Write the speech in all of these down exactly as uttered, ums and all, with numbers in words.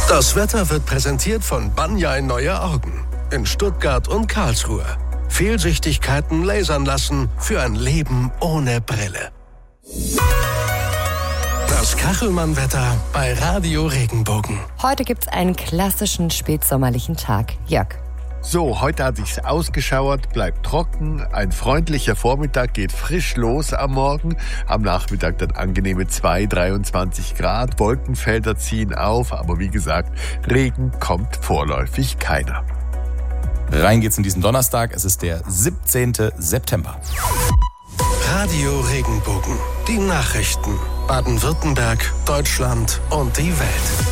Das Wetter wird präsentiert von Banjai Neue Augen in Stuttgart und Karlsruhe. Fehlsichtigkeiten lasern lassen für ein Leben ohne Brille. Das Kachelmann-Wetter bei Radio Regenbogen. Heute gibt's einen klassischen spätsommerlichen Tag. Jörg. So, heute hat sich's ausgeschauert, bleibt trocken, ein freundlicher Vormittag geht frisch los am Morgen, am Nachmittag dann angenehme zwei, dreiundzwanzig Grad, Wolkenfelder ziehen auf, aber wie gesagt, Regen kommt vorläufig keiner. Rein geht's in diesen Donnerstag, es ist der siebzehnten September. Radio Regenbogen, die Nachrichten, Baden-Württemberg, Deutschland und die Welt.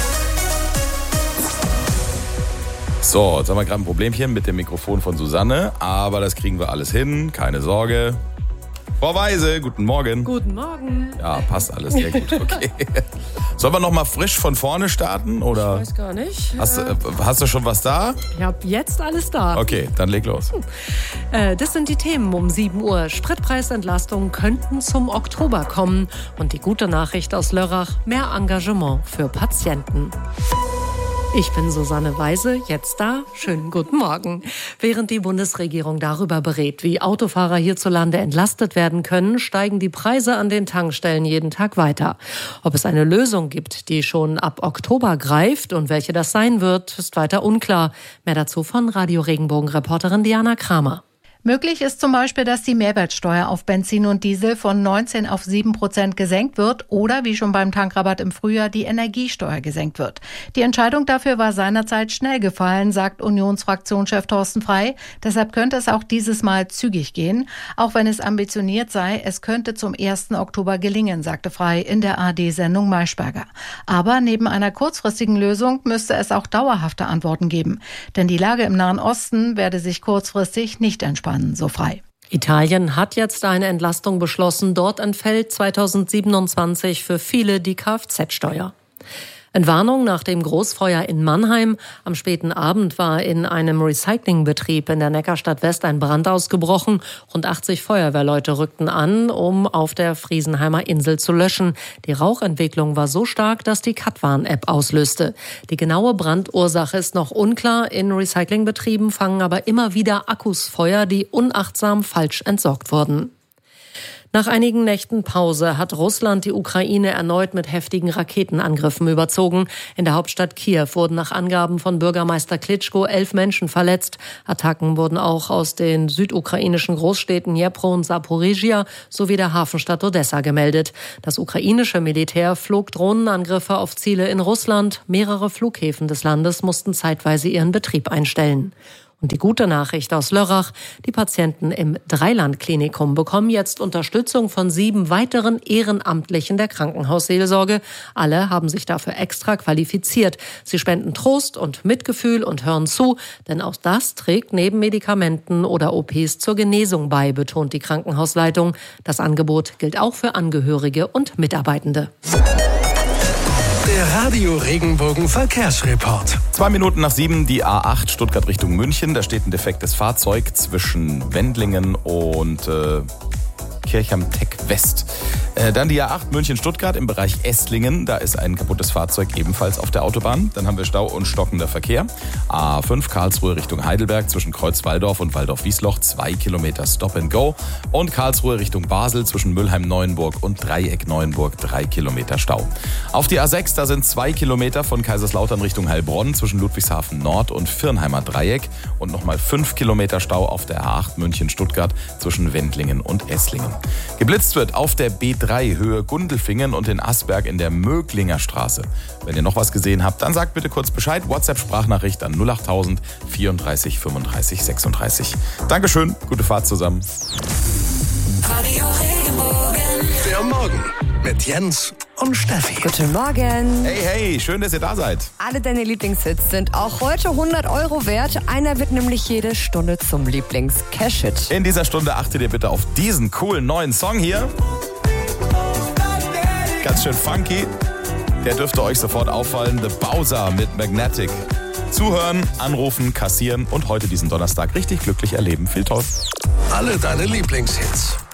So, jetzt haben wir gerade ein Problemchen mit dem Mikrofon von Susanne, aber das kriegen wir alles hin, keine Sorge. Frau Weise, guten Morgen. Guten Morgen. Ja, passt alles, sehr gut, okay. Sollen wir noch mal frisch von vorne starten, oder? Ich weiß gar nicht. Hast, äh, hast du schon was da? Ich habe jetzt alles da. Okay, dann leg los. Äh, das sind die Themen um sieben Uhr. Spritpreisentlastungen könnten zum Oktober kommen. Und die gute Nachricht aus Lörrach, mehr Engagement für Patienten. Ich bin Susanne Weise, jetzt da. Schönen guten Morgen. Während die Bundesregierung darüber berät, wie Autofahrer hierzulande entlastet werden können, steigen die Preise an den Tankstellen jeden Tag weiter. Ob es eine Lösung gibt, die schon ab Oktober greift und welche das sein wird, ist weiter unklar. Mehr dazu von Radio Regenbogen-Reporterin Diana Kramer. Möglich ist zum Beispiel, dass die Mehrwertsteuer auf Benzin und Diesel von neunzehn auf sieben Prozent gesenkt wird oder, wie schon beim Tankrabatt im Frühjahr, die Energiesteuer gesenkt wird. Die Entscheidung dafür war seinerzeit schnell gefallen, sagt Unionsfraktionschef Thorsten Frey. Deshalb könnte es auch dieses Mal zügig gehen. Auch wenn es ambitioniert sei, es könnte zum ersten Oktober gelingen, sagte Frey in der A R D-Sendung Maischberger. Aber neben einer kurzfristigen Lösung müsste es auch dauerhafte Antworten geben. Denn die Lage im Nahen Osten werde sich kurzfristig nicht entspannen. So Frey. Italien hat jetzt eine Entlastung beschlossen. Dort entfällt zweitausendsiebenundzwanzig für viele die Kfz-Steuer. Entwarnung nach dem Großfeuer in Mannheim. Am späten Abend war in einem Recyclingbetrieb in der Neckarstadt West ein Brand ausgebrochen. Rund achtzig Feuerwehrleute rückten an, um auf der Friesenheimer Insel zu löschen. Die Rauchentwicklung war so stark, dass die Katwarn-App auslöste. Die genaue Brandursache ist noch unklar. In Recyclingbetrieben fangen aber immer wieder Akkus Feuer, die unachtsam falsch entsorgt wurden. Nach einigen Nächten Pause hat Russland die Ukraine erneut mit heftigen Raketenangriffen überzogen. In der Hauptstadt Kiew wurden nach Angaben von Bürgermeister Klitschko elf Menschen verletzt. Attacken wurden auch aus den südukrainischen Großstädten Dnipro und Saporizhia sowie der Hafenstadt Odessa gemeldet. Das ukrainische Militär flog Drohnenangriffe auf Ziele in Russland. Mehrere Flughäfen des Landes mussten zeitweise ihren Betrieb einstellen. Und die gute Nachricht aus Lörrach, die Patienten im Dreiland-Klinikum bekommen jetzt Unterstützung von sieben weiteren Ehrenamtlichen der Krankenhausseelsorge. Alle haben sich dafür extra qualifiziert. Sie spenden Trost und Mitgefühl und hören zu, denn auch das trägt neben Medikamenten oder O Ps zur Genesung bei, betont die Krankenhausleitung. Das Angebot gilt auch für Angehörige und Mitarbeitende. Der Radio Regenbogen Verkehrsreport. Zwei Minuten nach sieben, die A acht Stuttgart Richtung München. Da steht ein defektes Fahrzeug zwischen Wendlingen und äh, Kirchheim Tech West. Äh, dann die A acht München-Stuttgart im Bereich Esslingen. Da ist ein kaputtes Fahrzeug ebenfalls auf der Autobahn. Dann haben wir Stau und stockender Verkehr. A fünf Karlsruhe Richtung Heidelberg zwischen Kreuz-Walldorf und Waldorf-Wiesloch. Zwei Kilometer Stop and Go. Und Karlsruhe Richtung Basel zwischen Mülheim-Neuenburg und Dreieck-Neuenburg. Drei Kilometer Stau. Auf die A sechs, da sind zwei Kilometer von Kaiserslautern Richtung Heilbronn zwischen Ludwigshafen Nord und Firnheimer Dreieck. Und nochmal fünf Kilometer Stau auf der A acht München-Stuttgart zwischen Wendlingen und Esslingen. Geblitzt wird auf der B drei Höhe Gundelfingen und in Asberg in der Möglinger Straße. Wenn ihr noch was gesehen habt, dann sagt bitte kurz Bescheid. WhatsApp-Sprachnachricht an null achttausend vierunddreißig fünfunddreißig sechsunddreißig. Dankeschön, gute Fahrt zusammen. Radio Regenbogen. Der Morgen mit Jens und Steffi. Guten Morgen. Hey, hey, schön, dass ihr da seid. Alle deine Lieblingshits sind auch heute hundert Euro wert. Einer wird nämlich jede Stunde zum Lieblings-Cash-Hit. In dieser Stunde achtet ihr bitte auf diesen coolen neuen Song hier. Ganz schön funky. Der dürfte euch sofort auffallen. The Bowser mit Magnetic. Zuhören, anrufen, kassieren und heute diesen Donnerstag richtig glücklich erleben. Viel toll. Alle deine Lieblingshits.